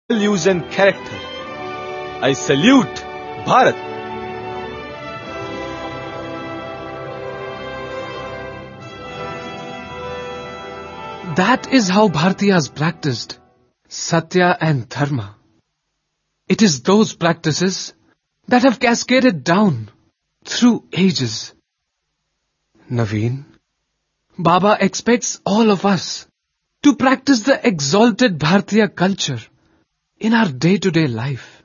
values and character. I salute Bharat. That is how Bharatiyas practiced Satya and Dharma. It is those practices that have cascaded down through ages. Naveen, Baba expects all of us to practice the exalted Bharatiya culture in our day-to-day life.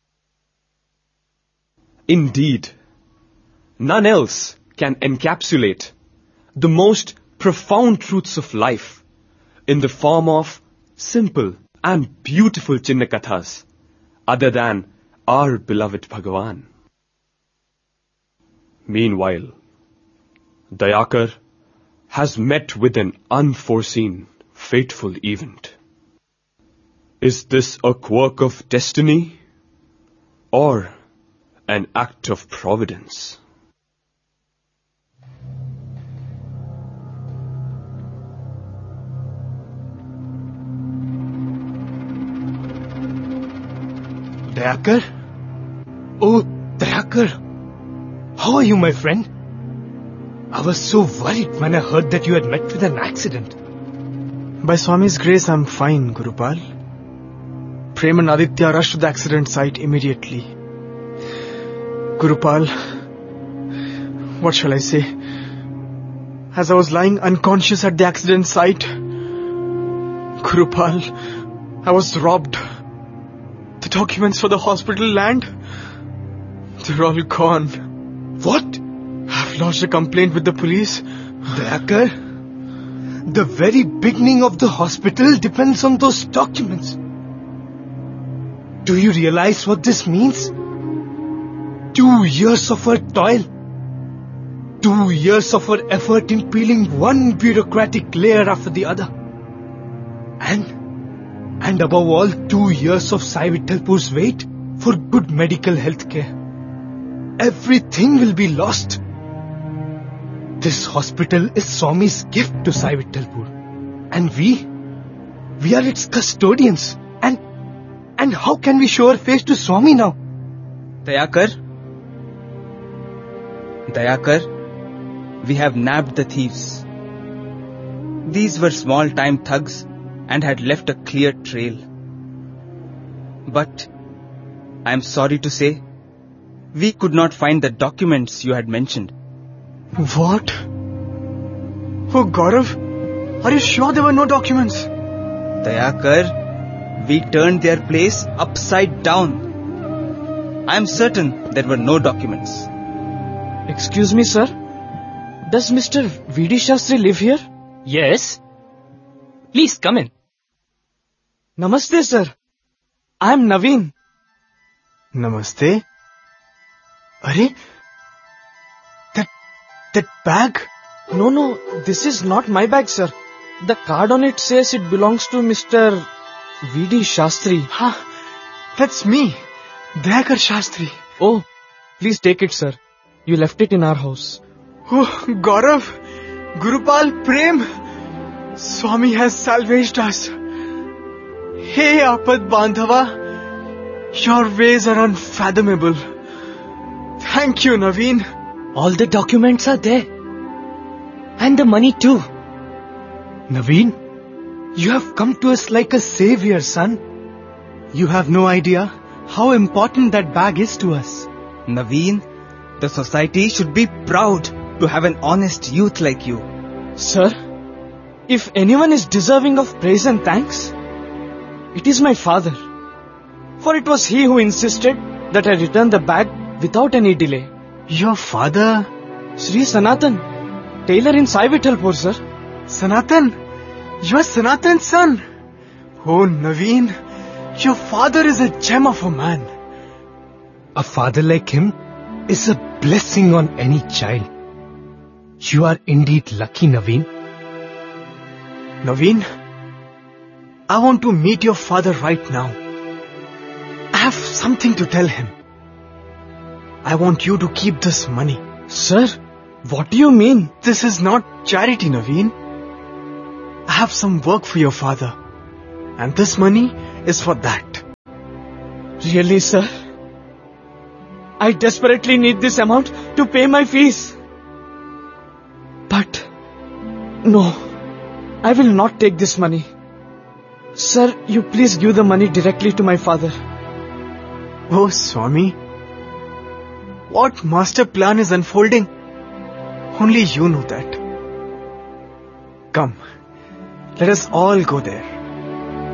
Indeed, none else can encapsulate the most profound truths of life in the form of simple and beautiful Chinnakathas other than our beloved Bhagavan. Meanwhile, Dayakar has met with an unforeseen, fateful event. Is this a quirk of destiny or an act of providence? Dayakar? Oh, Dayakar. How are you, my friend? I was so worried when I heard that you had met with an accident. By Swami's grace, I'm fine, Gurupal. Prem and Aditya rushed to the accident site immediately. Gurupal, what shall I say? As I was lying unconscious at the accident site, Gurupal, I was robbed. The documents for the hospital land, they're all gone. What? I've lodged a complaint with the police. Dayakar, the very beginning of the hospital depends on those documents. Do you realize what this means? 2 years of her toil. 2 years of her effort in peeling one bureaucratic layer after the other. And above all, 2 years of Sai Vithalpur's wait for good medical health care. Everything will be lost. This hospital is Swami's gift to Sai Vithalpur. And we are its custodians. And how can we show our face to Swami now? Dayakar, we have nabbed the thieves. These were small-time thugs and had left a clear trail. But I am sorry to say, we could not find the documents you had mentioned. What? Oh, Gaurav, are you sure there were no documents? Dayakar, we turned their place upside down. I am certain there were no documents. Excuse me, sir. Does Mr. V.D. Shastri live here? Yes. Please come in. Namaste, sir. I am Naveen. Namaste. Arey? That bag? No, this is not my bag, sir. The card on it says it belongs to Mr. V.D. Shastri. That's me, Dayakar Shastri. Oh, please take it, sir. You left it in our house. Oh, Gaurav, Gurupal, Prem, Swami has salvaged us. Hey, Apad Bandhava, your ways are unfathomable. Thank you, Naveen. All the documents are there. And the money too. Naveen, you have come to us like a savior, son. You have no idea how important that bag is to us. Naveen, the society should be proud to have an honest youth like you. Sir, if anyone is deserving of praise and thanks, it is my father. For it was he who insisted that I return the bag without any delay. Your father? Sri Sanatan, tailor in Sai Vithalpur, sir. Sanatan? You are Sanatan's son? Oh, Naveen, your father is a gem of a man. A father like him is a blessing on any child. You are indeed lucky, Naveen. Naveen, I want to meet your father right now. I have something to tell him. I want you to keep this money. Sir, what do you mean? This is not charity, Naveen. I have some work for your father. And this money is for that. Really, sir? I desperately need this amount to pay my fees. But, no, I will not take this money. Sir, you please give the money directly to my father. Oh, Swami. What master plan is unfolding? Only you know that. Come, let us all go there.